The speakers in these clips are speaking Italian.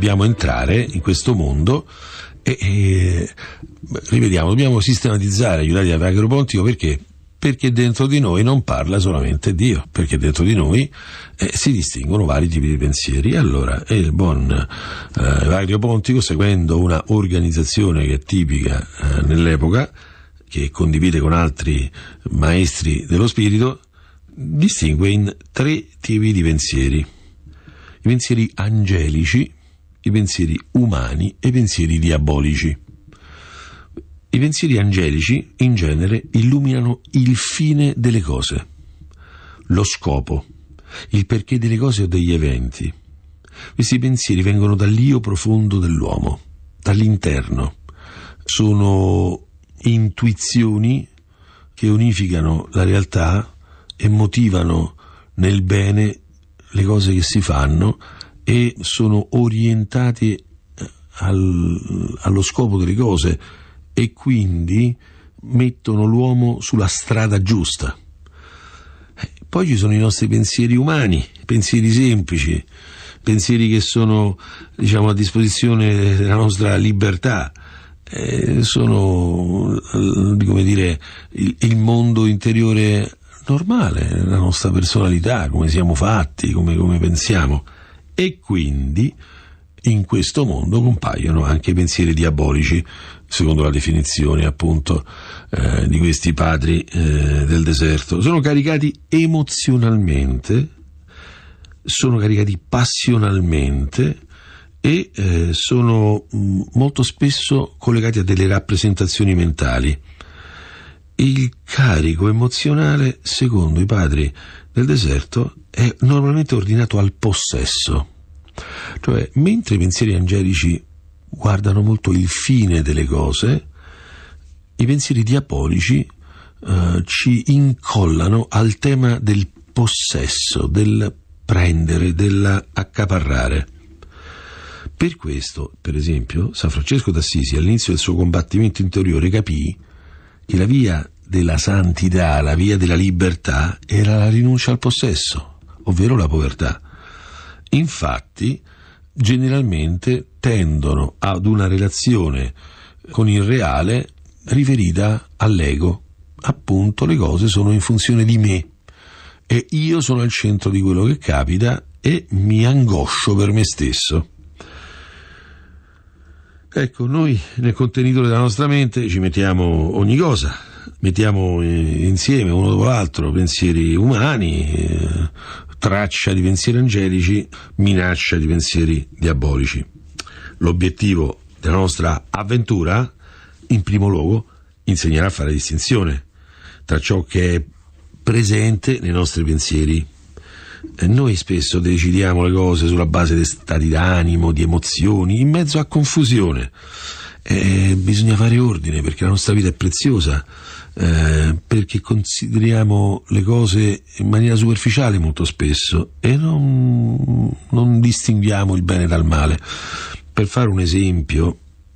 dobbiamo entrare in questo mondo e rivediamo, dobbiamo sistematizzare, aiutati da Agropontico, perché dentro di noi non parla solamente Dio, perché dentro di noi si distinguono vari tipi di pensieri. Allora il buon Evagrio Pontico, seguendo una organizzazione che è tipica nell'epoca, che condivide con altri maestri dello spirito, distingue in 3 tipi di pensieri: i pensieri angelici, i pensieri umani e i pensieri diabolici. I pensieri angelici in genere illuminano il fine delle cose, lo scopo, il perché delle cose o degli eventi. Questi pensieri vengono dall'io profondo dell'uomo, dall'interno. Sono intuizioni che unificano la realtà e motivano nel bene le cose che si fanno e sono orientati allo scopo delle cose, e quindi mettono l'uomo sulla strada giusta. Poi ci sono i nostri pensieri umani, pensieri semplici, pensieri che sono, diciamo, a disposizione della nostra libertà, sono, come dire, il mondo interiore normale, la nostra personalità, come siamo fatti, come pensiamo. E quindi in questo mondo compaiono anche i pensieri diabolici, secondo la definizione appunto di questi padri del deserto. Sono caricati emozionalmente, sono caricati passionalmente e sono molto spesso collegati a delle rappresentazioni mentali. Il carico emozionale, secondo i padri del deserto, è normalmente ordinato al possesso. Cioè, mentre i pensieri angelici guardano molto il fine delle cose, i pensieri diabolici ci incollano al tema del possesso, del prendere, dell'accaparrare. Per questo, per esempio, San Francesco d'Assisi all'inizio del suo combattimento interiore capì che la via della santità, la via della libertà, era la rinuncia al possesso, ovvero la povertà. Infatti, generalmente tendono ad una relazione con il reale riferita all'ego. Appunto, le cose sono in funzione di me e io sono al centro di quello che capita e mi angoscio per me stesso. Ecco, noi nel contenitore della nostra mente ci mettiamo ogni cosa, mettiamo insieme uno dopo l'altro pensieri umani, traccia di pensieri angelici, minaccia di pensieri diabolici. L'obiettivo della nostra avventura, in primo luogo, insegnerà a fare distinzione tra ciò che è presente nei nostri pensieri. Noi spesso decidiamo le cose sulla base di stati d'animo, di emozioni, in mezzo a confusione. Bisogna fare ordine, perché la nostra vita è preziosa, perché consideriamo le cose in maniera superficiale molto spesso e non distinguiamo il bene dal male. Per fare un esempio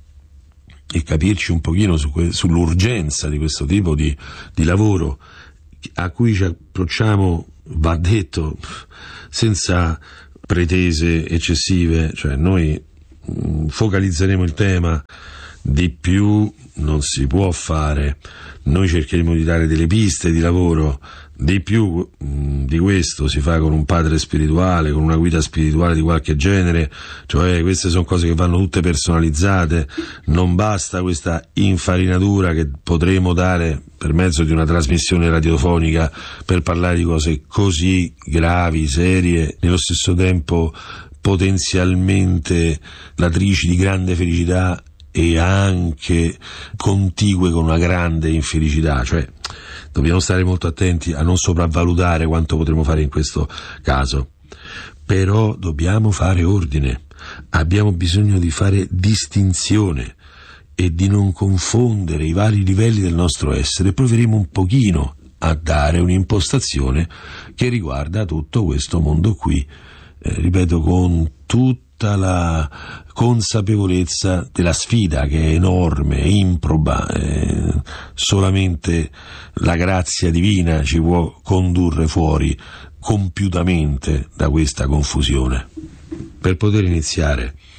e capirci un pochino sull'urgenza di questo tipo di lavoro a cui ci approcciamo, va detto senza pretese eccessive, cioè noi focalizzeremo il tema, di più non si può fare, noi cercheremo di dare delle piste di lavoro, di più di questo si fa con un padre spirituale, con una guida spirituale di qualche genere, cioè queste sono cose che vanno tutte personalizzate, non basta questa infarinatura che potremo dare per mezzo di una trasmissione radiofonica per parlare di cose così gravi, serie, nello stesso tempo potenzialmente datrici di grande felicità e anche contigue con una grande infelicità. Cioè dobbiamo stare molto attenti a non sopravvalutare quanto potremo fare in questo caso, però dobbiamo fare ordine, abbiamo bisogno di fare distinzione e di non confondere i vari livelli del nostro essere. Proveremo un pochino a dare un'impostazione che riguarda tutto questo mondo qui, ripeto, con tutta la consapevolezza della sfida che è enorme, improba, solamente la grazia divina ci può condurre fuori compiutamente da questa confusione. Per poter iniziare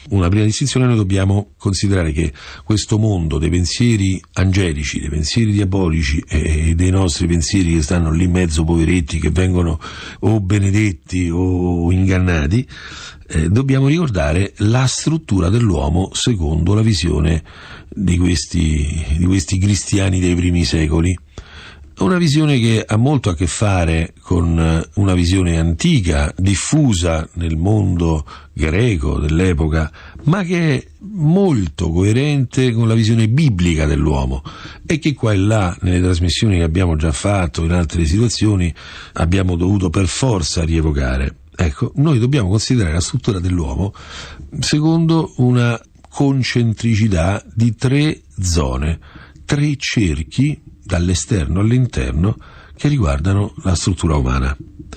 Una prima distinzione: noi dobbiamo considerare che questo mondo dei pensieri angelici, dei pensieri diabolici e dei nostri pensieri che stanno lì in mezzo, poveretti, che vengono o benedetti o ingannati, dobbiamo ricordare la struttura dell'uomo secondo la visione di questi cristiani dei primi secoli. Una visione che ha molto a che fare con una visione antica, diffusa nel mondo greco dell'epoca, ma che è molto coerente con la visione biblica dell'uomo e che qua e là, nelle trasmissioni che abbiamo già fatto, in altre situazioni, abbiamo dovuto per forza rievocare. Ecco, noi dobbiamo considerare la struttura dell'uomo secondo una concentricità di 3 zone, 3 cerchi dall'esterno all'interno che riguardano la struttura umana.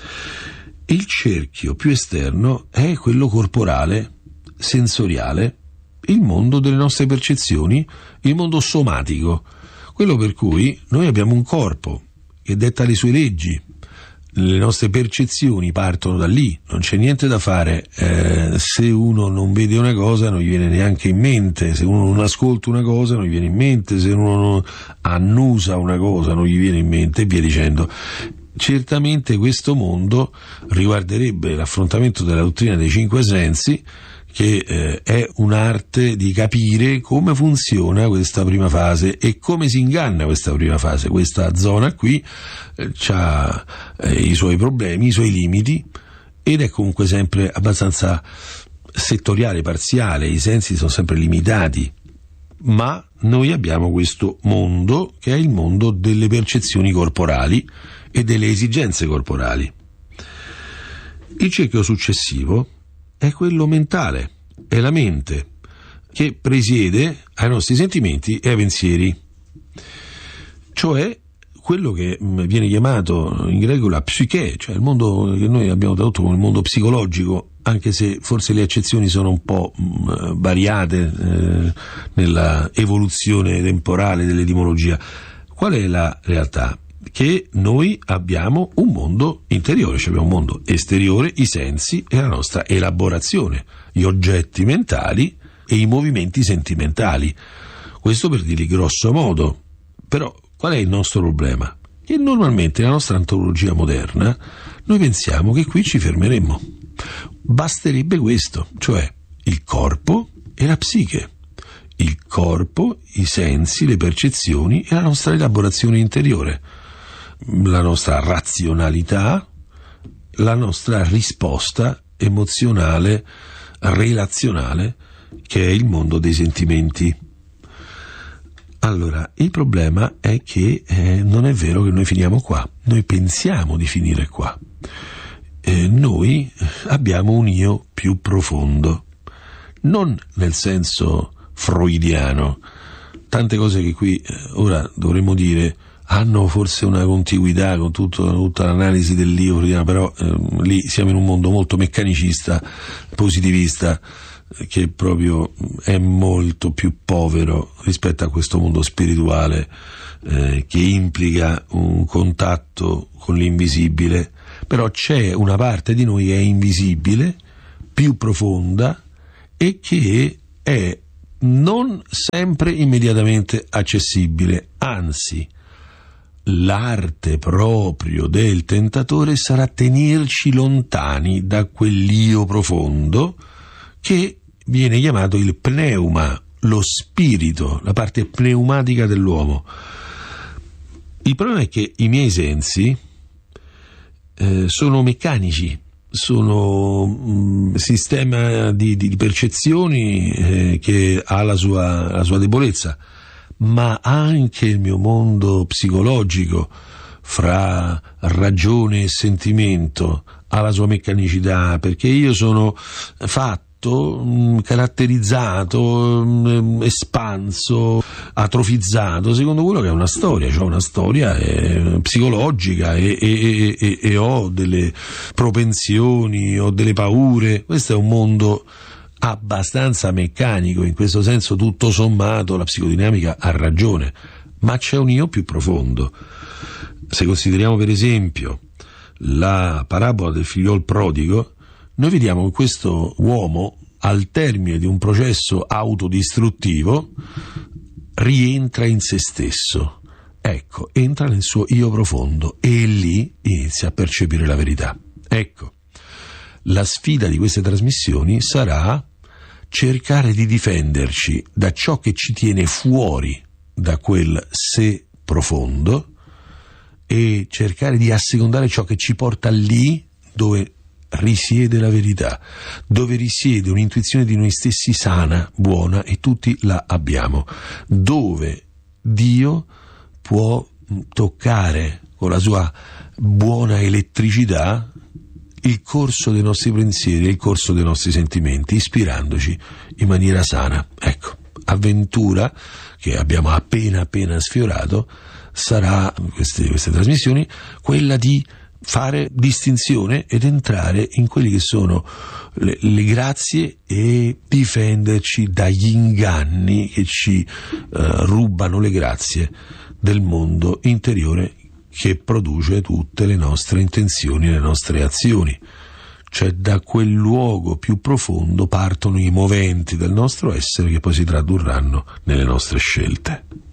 Il cerchio più esterno è quello corporale, sensoriale, il mondo delle nostre percezioni, il mondo somatico, quello per cui noi abbiamo un corpo che detta le sue leggi. Le nostre percezioni partono da lì, non c'è niente da fare. Se uno non vede una cosa non gli viene neanche in mente, se uno non ascolta una cosa non gli viene in mente, se uno non annusa una cosa non gli viene in mente, e via dicendo. Certamente questo mondo riguarderebbe l'affrontamento della dottrina dei 5 sensi, che è un'arte di capire come funziona questa prima fase e come si inganna questa prima fase. Questa zona qui ha i suoi problemi, i suoi limiti, ed è comunque sempre abbastanza settoriale, parziale, i sensi sono sempre limitati, ma noi abbiamo questo mondo che è il mondo delle percezioni corporali e delle esigenze corporali. Il cerchio successivo è quello mentale, è la mente che presiede ai nostri sentimenti e ai pensieri, cioè quello che viene chiamato in greco la psiche, cioè il mondo che noi abbiamo tradotto come il mondo psicologico, anche se forse le accezioni sono un po' variate nella evoluzione temporale dell'etimologia. Qual è la realtà? Che noi abbiamo un mondo interiore, cioè abbiamo un mondo esteriore, i sensi e la nostra elaborazione, gli oggetti mentali e i movimenti sentimentali. Questo per dirli grosso modo. Però qual è il nostro problema? Che normalmente nella nostra antropologia moderna noi pensiamo che qui ci fermeremmo. Basterebbe questo, cioè il corpo e la psiche. Il corpo, i sensi, le percezioni e la nostra elaborazione interiore. La nostra razionalità, la nostra risposta emozionale, relazionale, che è il mondo dei sentimenti. Allora, il problema è che non è vero che noi finiamo qua, noi pensiamo di finire qua. Noi abbiamo un io più profondo, non nel senso freudiano. Tante cose che qui ora dovremmo dire hanno forse una contiguità con tutta l'analisi dell'io, però lì siamo in un mondo molto meccanicista, positivista, che proprio è molto più povero rispetto a questo mondo spirituale che implica un contatto con l'invisibile. Però c'è una parte di noi che è invisibile, più profonda e che è non sempre immediatamente accessibile, anzi l'arte proprio del tentatore sarà tenerci lontani da quell'io profondo che viene chiamato il pneuma, lo spirito, la parte pneumatica dell'uomo. Il problema è che i miei sensi sono meccanici, sono sistema di percezioni che ha la sua debolezza, ma anche il mio mondo psicologico fra ragione e sentimento ha la sua meccanicità, perché io sono fatto, caratterizzato, espanso, atrofizzato secondo quello che è una storia, cioè una storia psicologica e ho delle propensioni, ho delle paure. Questo è un mondo abbastanza meccanico, in questo senso tutto sommato la psicodinamica ha ragione, ma c'è un io più profondo. Se consideriamo per esempio la parabola del figliol prodigo, noi vediamo che questo uomo al termine di un processo autodistruttivo, rientra in se stesso. Ecco, entra nel suo io profondo e lì inizia a percepire la verità. Ecco, la sfida di queste trasmissioni sarà cercare di difenderci da ciò che ci tiene fuori da quel sé profondo e cercare di assecondare ciò che ci porta lì dove risiede la verità, dove risiede un'intuizione di noi stessi sana, buona, e tutti la abbiamo, dove Dio può toccare con la sua buona elettricità il corso dei nostri pensieri, il corso dei nostri sentimenti, ispirandoci in maniera sana. Ecco, avventura che abbiamo appena sfiorato sarà, queste trasmissioni, quella di fare distinzione ed entrare in quelli che sono le grazie e difenderci dagli inganni che ci rubano le grazie del mondo interiore che produce tutte le nostre intenzioni e le nostre azioni. Cioè, da quel luogo più profondo partono i moventi del nostro essere che poi si tradurranno nelle nostre scelte.